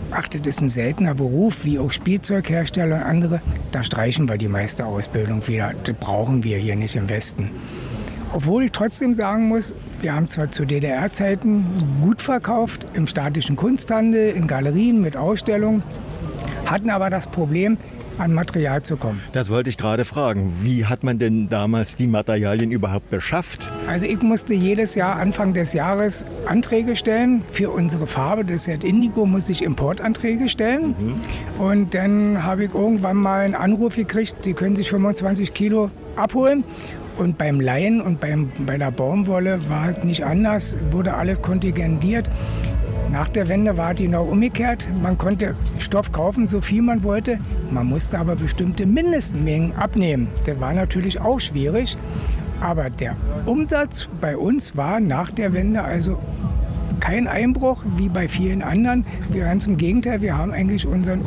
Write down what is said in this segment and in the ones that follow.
ach, das ist ein seltener Beruf, wie auch Spielzeughersteller und andere, da streichen wir die meiste Ausbildung wieder. Das brauchen wir hier nicht im Westen. Obwohl ich trotzdem sagen muss, wir haben zwar zu DDR-Zeiten gut verkauft, im statischen Kunsthandel, in Galerien mit Ausstellungen, hatten aber das Problem, an Material zu kommen. Das wollte ich gerade fragen. Wie hat man denn damals die Materialien überhaupt beschafft? Also ich musste jedes Jahr Anfang des Jahres Anträge stellen. Für unsere Farbe, das ist ja Indigo, muss ich Importanträge stellen. Und dann habe ich irgendwann mal einen Anruf gekriegt, Sie können sich 25 Kilo abholen. Und beim Leinen und bei der Baumwolle war es nicht anders, wurde alles kontingentiert. Nach der Wende war die noch umgekehrt. Man konnte Stoff kaufen, so viel man wollte. Man musste aber bestimmte Mindestmengen abnehmen. Das war natürlich auch schwierig. Aber der Umsatz bei uns war nach der Wende also kein Einbruch wie bei vielen anderen. Ganz im Gegenteil, wir haben eigentlich unseren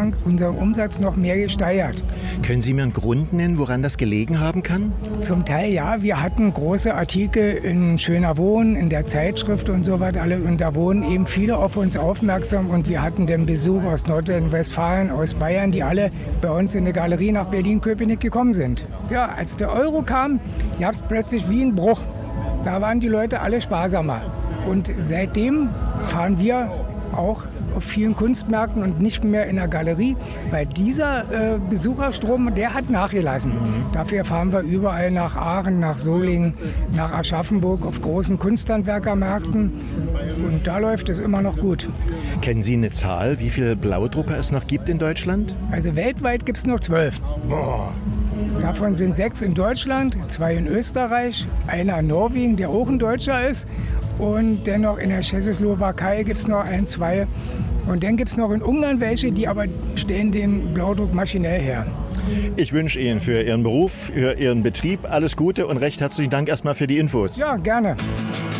Umsatz noch mehr gesteigert. Können Sie mir einen Grund nennen, woran das gelegen haben kann? Zum Teil ja. Wir hatten große Artikel in Schöner Wohnen, in der Zeitschrift und so weiter. Und da wurden eben viele auf uns aufmerksam. Und wir hatten den Besuch aus Nordrhein-Westfalen, aus Bayern, die alle bei uns in der Galerie nach Berlin-Köpenick gekommen sind. Ja, als der Euro kam, gab es plötzlich wie ein Bruch. Da waren die Leute alle sparsamer. Und seitdem fahren wir auch auf vielen Kunstmärkten und nicht mehr in der Galerie, weil dieser Besucherstrom, der hat nachgelassen. Dafür fahren wir überall nach Aachen, nach Solingen, nach Aschaffenburg auf großen Kunsthandwerkermärkten und da läuft es immer noch gut. Kennen Sie eine Zahl, wie viele Blaudrucker es noch gibt in Deutschland? Also weltweit gibt es noch 12. Boah. Davon sind 6 in Deutschland, 2 in Österreich, einer in Norwegen, der auch ein Deutscher ist. Und dennoch in der Tschechoslowakei gibt es noch 1, 2. Und dann gibt es noch in Ungarn welche, die aber stellen den Blaudruck maschinell her. Ich wünsche Ihnen für Ihren Beruf, für Ihren Betrieb alles Gute und recht herzlichen Dank erstmal für die Infos. Ja, gerne.